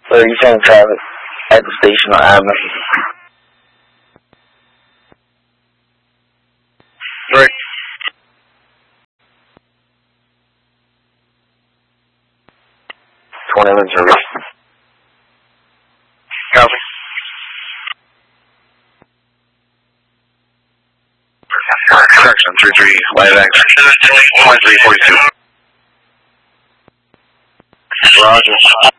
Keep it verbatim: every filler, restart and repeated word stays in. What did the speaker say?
Or are you saying traffic at the station on Avenue? Right. twenty minutes service. Copy. Correction, three three, light X, twenty-three forty-two. Roger.